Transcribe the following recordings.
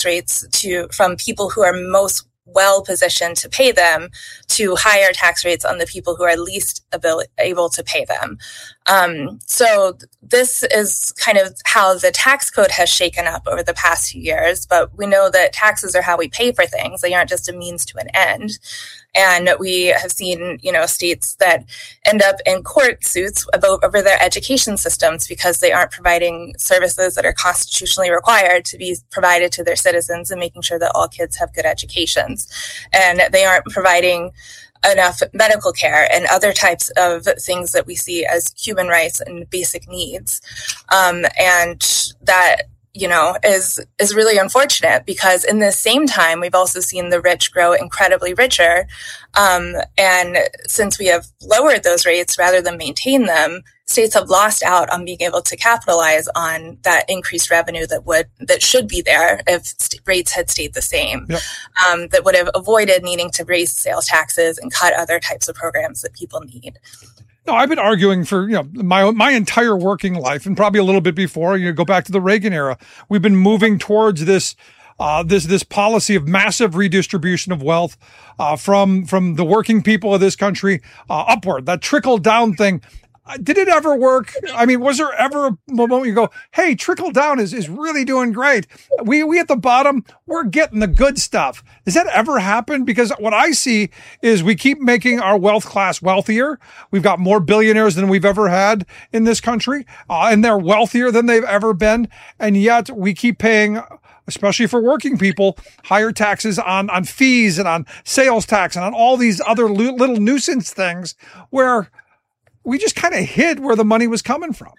rates from people who are most well positioned to pay them to higher tax rates on the people who are least able to pay them. So this is kind of how the tax code has shaken up over the past few years. But we know that taxes are how we pay for things. They aren't just a means to an end. And we have seen, states that end up in court suits over their education systems because they aren't providing services that are constitutionally required to be provided to their citizens and making sure that all kids have good educations. And they aren't providing enough medical care and other types of things that we see as human rights and basic needs. And that is really unfortunate because in the same time, we've also seen the rich grow incredibly richer. And since we have lowered those rates rather than maintain them, states have lost out on being able to capitalize on that increased revenue that should be there if rates had stayed the same. Yep. That would have avoided needing to raise sales taxes and cut other types of programs that people need. No, I've been arguing for my entire working life, and probably a little bit before. Go back to the Reagan era. We've been moving towards this policy of massive redistribution of wealth from the working people of this country upward. That trickle down thing. Did it ever work? I mean, was there ever a moment you go, hey, trickle down is really doing great. We at the bottom, we're getting the good stuff. Does that ever happen? Because what I see is we keep making our wealth class wealthier. We've got more billionaires than we've ever had in this country, and they're wealthier than they've ever been. And yet we keep paying, especially for working people, higher taxes on fees and on sales tax and on all these other little nuisance things where we just kind of hid where the money was coming from.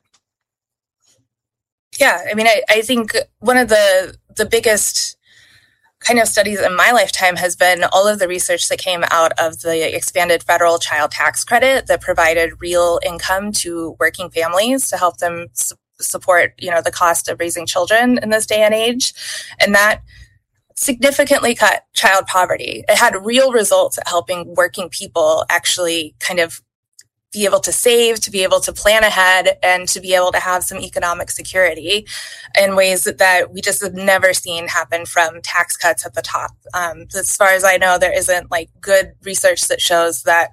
Yeah, I mean, I think one of the biggest kind of studies in my lifetime has been all of the research that came out of the expanded federal child tax credit that provided real income to working families to help them support, the cost of raising children in this day and age. And that significantly cut child poverty. It had real results at helping working people actually kind of be able to save, to be able to plan ahead, and to be able to have some economic security in ways that we just have never seen happen from tax cuts at the top. As far as I know, there isn't good research that shows that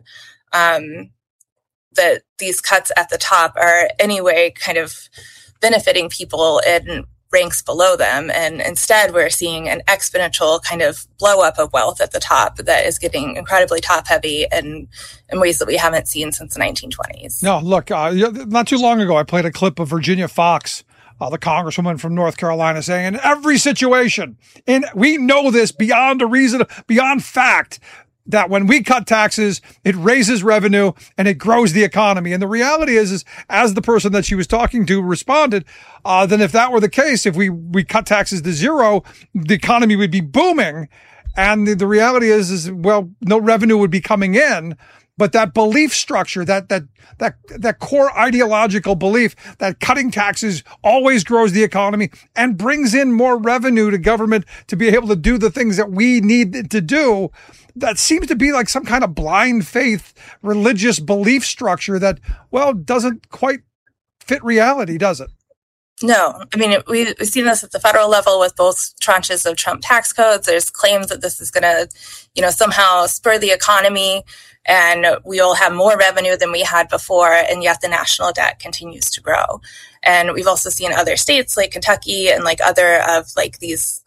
that these cuts at the top are anyway kind of benefiting people in ranks below them. And instead, we're seeing an exponential kind of blow up of wealth at the top that is getting incredibly top heavy in ways that we haven't seen since the 1920s. No, look, not too long ago, I played a clip of Virginia Fox, the congresswoman from North Carolina, saying in every situation, and we know this beyond a reason, beyond fact, that when we cut taxes, it raises revenue and it grows the economy. And the reality is as the person that she was talking to responded, then if that were the case, if we cut taxes to zero, the economy would be booming. And the reality is well, no revenue would be coming in. But that belief structure, that core ideological belief that cutting taxes always grows the economy and brings in more revenue to government to be able to do the things that we need to do, that seems to be like some kind of blind faith, religious belief structure that, well, doesn't quite fit reality, does it? No, I mean, we've seen this at the federal level with both tranches of Trump tax codes. There's claims that this is going to, somehow spur the economy and we'll have more revenue than we had before. And yet the national debt continues to grow. And we've also seen other states like Kentucky and other of these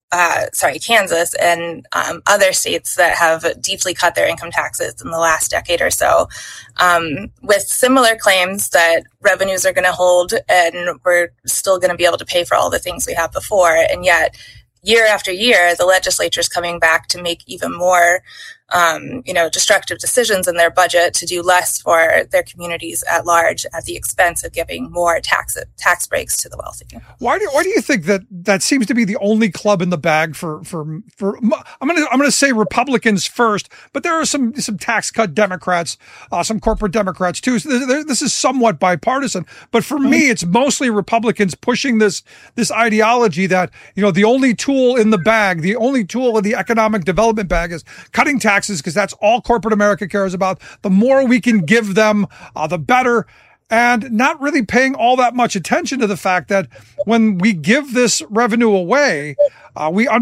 Kansas and other states that have deeply cut their income taxes in the last decade or so, with similar claims that revenues are going to hold and we're still going to be able to pay for all the things we have before. And yet, year after year, the legislature is coming back to make even more destructive decisions in their budget to do less for their communities at large at the expense of giving more tax breaks to the wealthy. Why do you think that seems to be the only club in the bag for I'm going to say Republicans first, but there are some tax cut Democrats, some corporate Democrats too. So this is somewhat bipartisan, but for me, it's mostly Republicans pushing this ideology that, the only tool in the bag, the only tool in the economic development bag is cutting taxes, because that's all corporate America cares about. The more we can give them, the better. and not really paying all that much attention to the fact that when we give this revenue away, we